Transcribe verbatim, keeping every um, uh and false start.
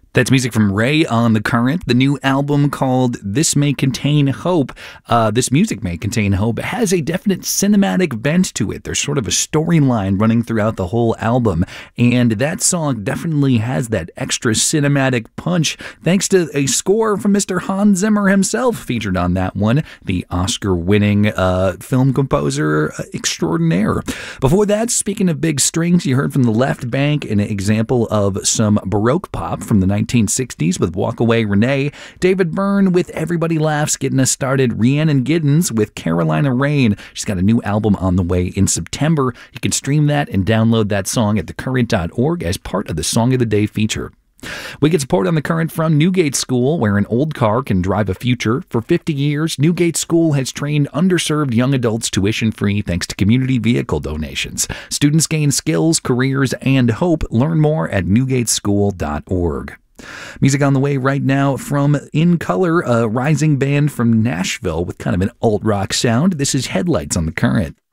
That's music from Ray on The Current. The new album called This May Contain Hope. Uh, this music may contain hope. It has a definite cinematic bent to it. There's sort of a storyline running throughout the whole album. And that song definitely has that extra cinematic punch thanks to a score from Mister Hans Zimmer himself featured on that one, the Oscar-winning uh, film composer extraordinaire. Before that, speaking of big strings, you heard from the Left Bank an example of some Baroque pop from the nineteen sixties with Walk Away Renee, David Byrne with Everybody Laughs getting us started, Rhiannon Giddens with Carolina Rain. She's got a new album on the way in September. You can stream that and download that song at the current dot org as part of the Song of the Day feature. We get support on The Current from Newgate School, where an old car can drive a future. For fifty years, Newgate School has trained underserved young adults tuition-free thanks to community vehicle donations. Students gain skills, careers, and hope. Learn more at newgate school dot org. Music on the way right now from In Color, a rising band from Nashville with kind of an alt-rock sound. This is Headlights on The Current.